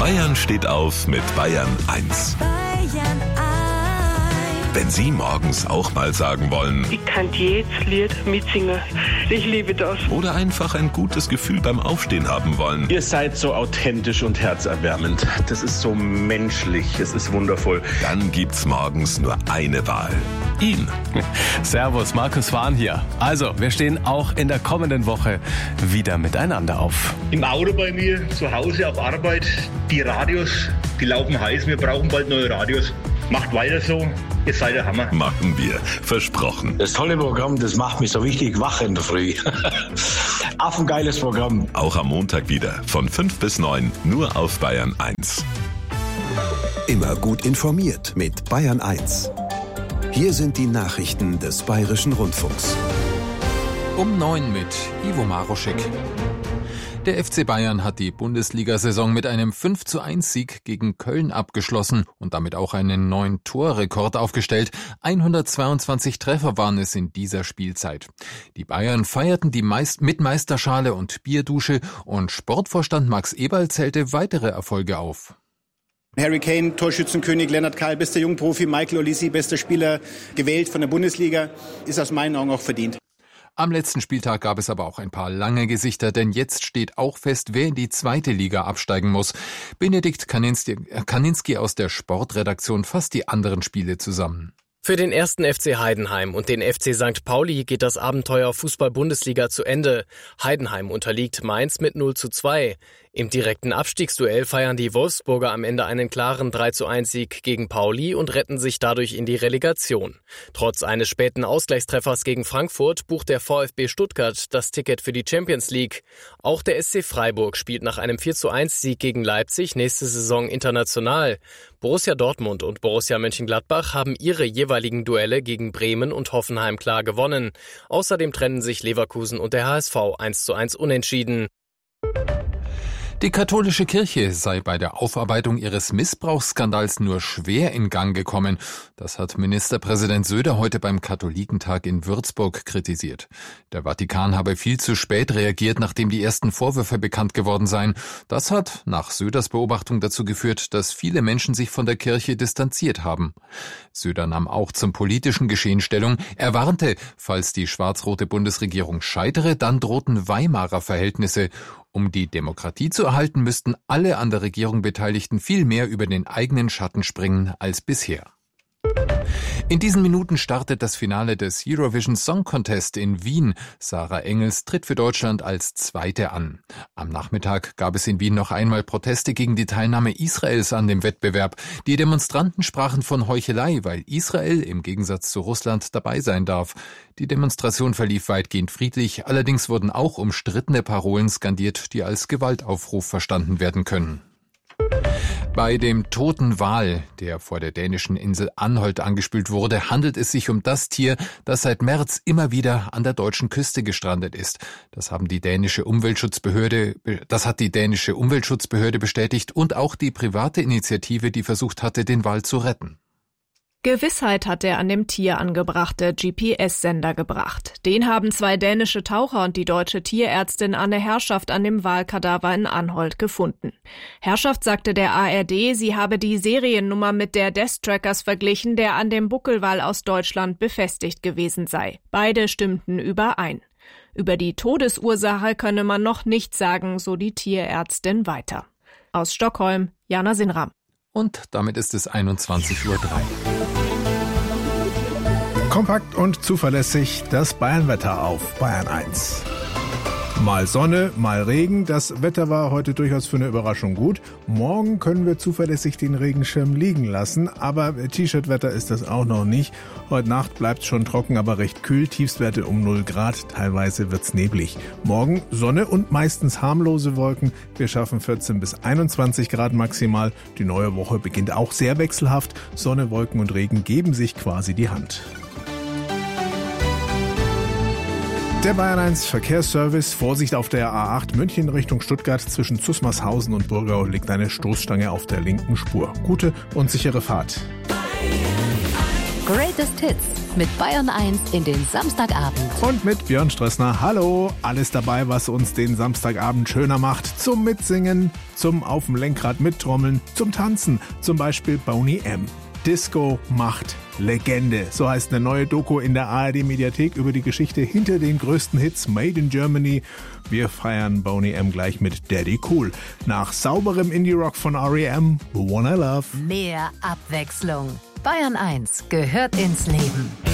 Bayern steht auf mit Bayern 1. Bayern 1. Wenn Sie morgens auch mal sagen wollen: Ich kann jedes Lied mitsingen. Ich liebe das. Oder einfach ein gutes Gefühl beim Aufstehen haben wollen. Ihr seid so authentisch und herzerwärmend. Das ist so menschlich. Es ist wundervoll. Dann gibt's morgens nur eine Wahl: ihn. Servus, Markus Fahn hier. Also, wir stehen auch in der kommenden Woche wieder miteinander auf. Im Auto bei mir, zu Hause, auf Arbeit. Die Radios, die laufen heiß. Wir brauchen bald neue Radios. Macht weiter so. Ihr seid der Hammer. Machen wir. Versprochen. Das tolle Programm, das macht mich so richtig wach in der Früh. Affengeiles Programm. Auch am Montag wieder von 5 bis 9, nur auf Bayern 1. Immer gut informiert mit Bayern 1. Hier sind die Nachrichten des Bayerischen Rundfunks. Um 9 mit Ivo Maroschek. Der FC Bayern hat die Bundesliga-Saison mit einem 5:1-Sieg gegen Köln abgeschlossen und damit auch einen neuen Torrekord aufgestellt. 122 Treffer waren es in dieser Spielzeit. Die Bayern feierten die mit Meisterschale und Bierdusche und Sportvorstand Max Eberl zählte weitere Erfolge auf. Harry Kane, Torschützenkönig, Lennart Kahl, bester Jungprofi, Michael Olise, bester Spieler gewählt von der Bundesliga, ist aus meinen Augen auch verdient. Am letzten Spieltag gab es aber auch ein paar lange Gesichter, denn jetzt steht auch fest, wer in die zweite Liga absteigen muss. Benedikt Kaninski aus der Sportredaktion fasst die anderen Spiele zusammen. Für den ersten FC Heidenheim und den FC St. Pauli geht das Abenteuer Fußball-Bundesliga zu Ende. Heidenheim unterliegt Mainz mit 0:2. Im direkten Abstiegsduell feiern die Wolfsburger am Ende einen klaren 3:1-Sieg gegen Pauli und retten sich dadurch in die Relegation. Trotz eines späten Ausgleichstreffers gegen Frankfurt bucht der VfB Stuttgart das Ticket für die Champions League. Auch der SC Freiburg spielt nach einem 4:1-Sieg gegen Leipzig nächste Saison international. Borussia Dortmund und Borussia Mönchengladbach haben ihre jeweiligen Duelle gegen Bremen und Hoffenheim klar gewonnen. Außerdem trennen sich Leverkusen und der HSV 1:1 unentschieden. Die katholische Kirche sei bei der Aufarbeitung ihres Missbrauchsskandals nur schwer in Gang gekommen. Das hat Ministerpräsident Söder heute beim Katholikentag in Würzburg kritisiert. Der Vatikan habe viel zu spät reagiert, nachdem die ersten Vorwürfe bekannt geworden seien. Das hat nach Söders Beobachtung dazu geführt, dass viele Menschen sich von der Kirche distanziert haben. Söder nahm auch zum politischen Geschehen Stellung. Er warnte, falls die schwarz-rote Bundesregierung scheitere, dann drohten Weimarer Verhältnisse. Um die Demokratie zu erhalten, müssten alle an der Regierung Beteiligten viel mehr über den eigenen Schatten springen als bisher. In diesen Minuten startet das Finale des Eurovision Song Contest in Wien. Sarah Engels tritt für Deutschland als Zweite an. Am Nachmittag gab es in Wien noch einmal Proteste gegen die Teilnahme Israels an dem Wettbewerb. Die Demonstranten sprachen von Heuchelei, weil Israel im Gegensatz zu Russland dabei sein darf. Die Demonstration verlief weitgehend friedlich, allerdings wurden auch umstrittene Parolen skandiert, die als Gewaltaufruf verstanden werden können. Bei dem toten Wal, der vor der dänischen Insel Anholt angespült wurde, handelt es sich um das Tier, das seit März immer wieder an der deutschen Küste gestrandet ist. Das hat die dänische Umweltschutzbehörde bestätigt und auch die private Initiative, die versucht hatte, den Wal zu retten. Gewissheit hat der an dem Tier angebrachte GPS-Sender gebracht. Den haben 2 dänische Taucher und die deutsche Tierärztin Anne Herrschaft an dem Walkadaver in Anholt gefunden. Herrschaft sagte der ARD, sie habe die Seriennummer mit der des Trackers verglichen, der an dem Buckelwal aus Deutschland befestigt gewesen sei. Beide stimmten überein. Über die Todesursache könne man noch nichts sagen, so die Tierärztin weiter. Aus Stockholm, Jana Sinram. Und damit ist es 21:03 Uhr. Kompakt und zuverlässig das Bayernwetter auf Bayern 1. Mal Sonne, mal Regen. Das Wetter war heute durchaus für eine Überraschung gut. Morgen können wir zuverlässig den Regenschirm liegen lassen, aber T-Shirt-Wetter ist das auch noch nicht. Heute Nacht bleibt es schon trocken, aber recht kühl. Tiefstwerte um 0 Grad. Teilweise wird's neblig. Morgen Sonne und meistens harmlose Wolken. Wir schaffen 14 bis 21 Grad maximal. Die neue Woche beginnt auch sehr wechselhaft. Sonne, Wolken und Regen geben sich quasi die Hand. Der Bayern 1 Verkehrsservice. Vorsicht auf der A8 München Richtung Stuttgart. Zwischen Zusmarshausen und Burgau liegt eine Stoßstange auf der linken Spur. Gute und sichere Fahrt. Bayern 1. Greatest Hits mit Bayern 1 in den Samstagabend. Und mit Björn Strössner. Hallo, alles dabei, was uns den Samstagabend schöner macht. Zum Mitsingen, zum auf dem Lenkrad mittrommeln, zum Tanzen. Zum Beispiel Boney M. Disco macht Legende. So heißt eine neue Doku in der ARD-Mediathek über die Geschichte hinter den größten Hits Made in Germany. Wir feiern Boney M gleich mit Daddy Cool. Nach sauberem Indie-Rock von R.E.M. The One I Love. Mehr Abwechslung. Bayern 1 gehört ins Leben.